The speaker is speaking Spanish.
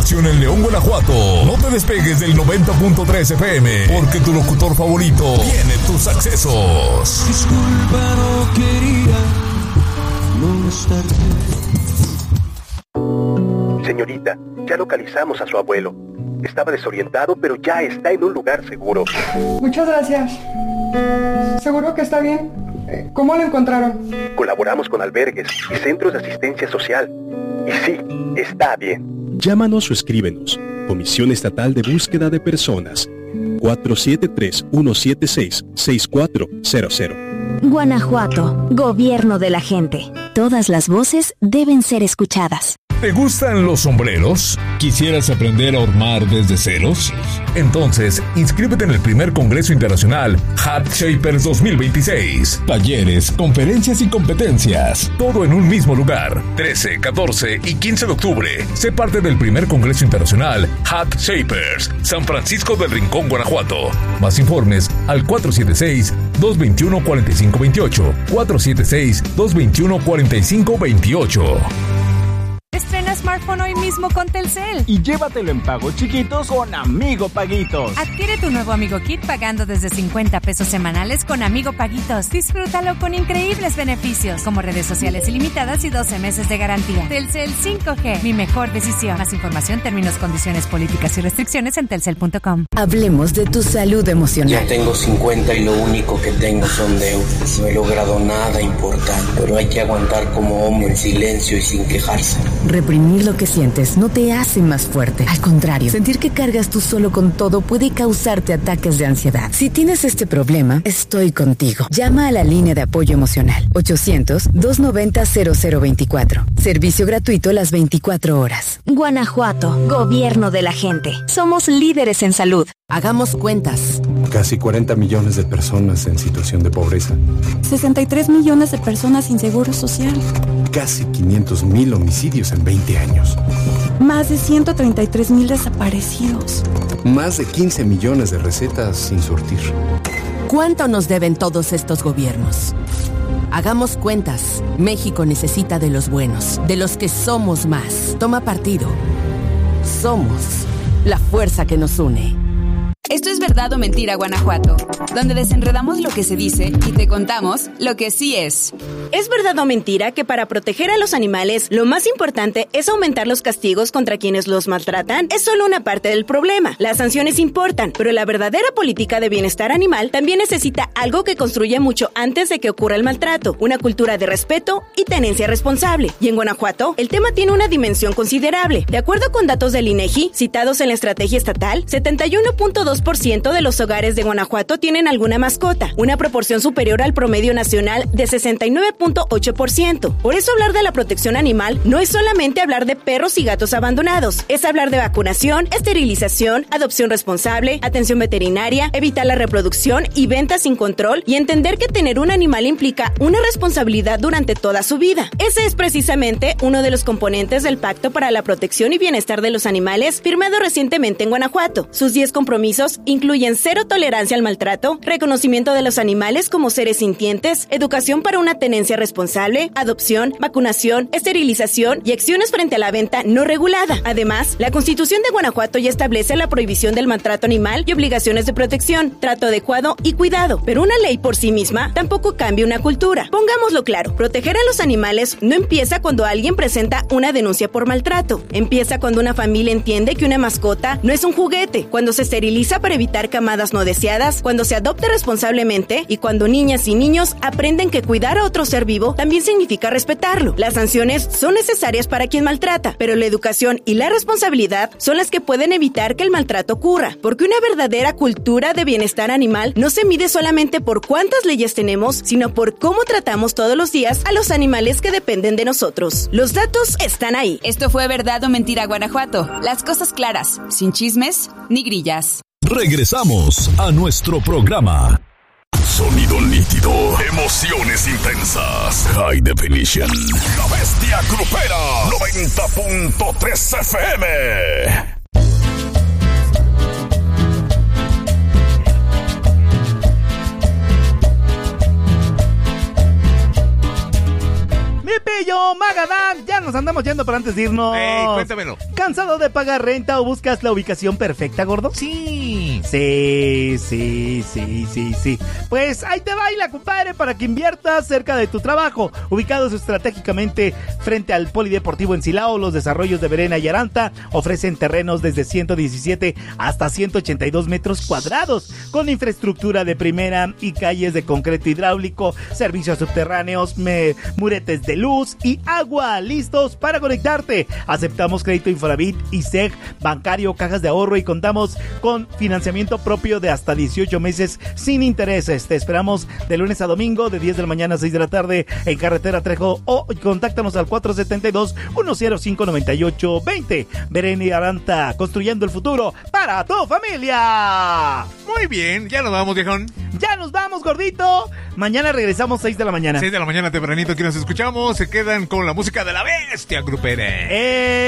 información en León, Guanajuato. No te despegues del 90.3 FM, porque tu locutor favorito tiene tus accesos. Disculpa, no quería molestarte. Señorita, ya localizamos a su abuelo. Estaba desorientado, pero ya está en un lugar seguro. Muchas gracias. ¿Seguro que está bien? ¿Cómo lo encontraron? Colaboramos con albergues y centros de asistencia social. Y sí, está bien. Llámanos o escríbenos. Comisión Estatal de Búsqueda de Personas. 473-176-6400. Guanajuato, Gobierno de la gente. Todas las voces deben ser escuchadas. ¿Te gustan los sombreros? ¿Quisieras aprender a hormar desde ceros? Entonces, inscríbete en el primer Congreso Internacional Hat Shapers 2026. Talleres, conferencias y competencias. Todo en un mismo lugar. 13, 14 y 15 de octubre. Sé parte del primer Congreso Internacional Hat Shapers, San Francisco del Rincón, Guanajuato. Más informes al 476-221-4528. 476-221-4528. Estrena smartphone hoy mismo con Telcel. Y llévatelo en pagos chiquitos con Amigo Paguitos. Adquiere tu nuevo Amigo Kit pagando desde 50 pesos semanales con Amigo Paguitos. Disfrútalo con increíbles beneficios, como redes sociales ilimitadas y 12 meses de garantía. Telcel 5G, mi mejor decisión. Más información, términos, condiciones, políticas y restricciones en telcel.com. Hablemos de tu salud emocional. Ya tengo 50 y lo único que tengo son deudas. No he logrado nada importante, pero hay que aguantar como hombre en silencio y sin quejarse. Reprimir lo que sientes no te hace más fuerte. Al contrario, sentir que cargas tú solo con todo puede causarte ataques de ansiedad. Si tienes este problema, estoy contigo. Llama a la línea de apoyo emocional 800-290-0024. Servicio gratuito las 24 horas. Guanajuato, Gobierno de la gente. Somos líderes en salud. Hagamos cuentas. Casi 40 millones de personas en situación de pobreza. 63 millones de personas sin seguro social. Casi 500,000 homicidios en 20 años. Más de 133,000 desaparecidos. Más de 15 millones de recetas sin surtir. ¿Cuánto nos deben todos estos gobiernos? Hagamos cuentas. México necesita de los buenos, de los que somos más. Toma partido. Somos la fuerza que nos une. Esto es Verdad o Mentira, Guanajuato, donde desenredamos lo que se dice y te contamos lo que sí es. ¿Es verdad o mentira que para proteger a los animales lo más importante es aumentar los castigos contra quienes los maltratan? Es solo una parte del problema. Las sanciones importan, pero la verdadera política de bienestar animal también necesita algo que construya mucho antes de que ocurra el maltrato, una cultura de respeto y tenencia responsable. Y en Guanajuato, el tema tiene una dimensión considerable. De acuerdo con datos del INEGI, citados en la estrategia estatal, 71.2% de los hogares de Guanajuato tienen alguna mascota, una proporción superior al promedio nacional de 69.8%. Por eso hablar de la protección animal no es solamente hablar de perros y gatos abandonados, es hablar de vacunación, esterilización, adopción responsable, atención veterinaria, evitar la reproducción y venta sin control y entender que tener un animal implica una responsabilidad durante toda su vida. Ese es precisamente uno de los componentes del Pacto para la Protección y Bienestar de los Animales firmado recientemente en Guanajuato. Sus 10 compromisos incluyen cero tolerancia al maltrato, reconocimiento de los animales como seres sintientes, educación para una tenencia responsable, adopción, vacunación, esterilización y acciones frente a la venta no regulada. Además, la Constitución de Guanajuato ya establece la prohibición del maltrato animal y obligaciones de protección, trato adecuado y cuidado, pero una ley por sí misma tampoco cambia una cultura. Pongámoslo claro, proteger a los animales no empieza cuando alguien presenta una denuncia por maltrato. Empieza cuando una familia entiende que una mascota no es un juguete, cuando se esteriliza para evitar camadas no deseadas, cuando se adopta responsablemente y cuando niñas y niños aprenden que cuidar a otro ser vivo también significa respetarlo. Las sanciones son necesarias para quien maltrata, pero la educación y la responsabilidad son las que pueden evitar que el maltrato ocurra, porque una verdadera cultura de bienestar animal no se mide solamente por cuántas leyes tenemos, sino por cómo tratamos todos los días a los animales que dependen de nosotros. Los datos están ahí. Esto fue Verdad o Mentira, Guanajuato. Las cosas claras, sin chismes ni grillas. Regresamos a nuestro programa. Sonido nítido, emociones intensas, High Definition. La Bestia Grupera, 90.3 FM. Mi pillo Magadán, ya nos andamos yendo, pero antes de irnos... Cuéntamelo. ¿Cansado de pagar renta o buscas la ubicación perfecta, gordo? Sí. Sí. Pues ahí te baila, compadre, para que inviertas cerca de tu trabajo. Ubicados estratégicamente frente al Polideportivo en Silao, los desarrollos de Verena y Aranta ofrecen terrenos desde 117 hasta 182 metros cuadrados, con infraestructura de primera y calles de concreto hidráulico, servicios subterráneos, muretes de luz y agua, listos para conectarte. Aceptamos crédito Infonavit, ISEG, bancario, cajas de ahorro y contamos con financiamiento propio de hasta 18 meses sin intereses. Te esperamos de lunes a domingo de 10 de la mañana a 6 de la tarde en Carretera Trejo o contáctanos al 472-105-9820. Verena y Aranta, construyendo el futuro para tu familia. Muy bien, ya nos vamos, viejón. Ya nos vamos, gordito. Mañana regresamos 6 de la mañana. 6 de la mañana tempranito, que nos escuchamos. Se quedan con la música de la bestia grupera.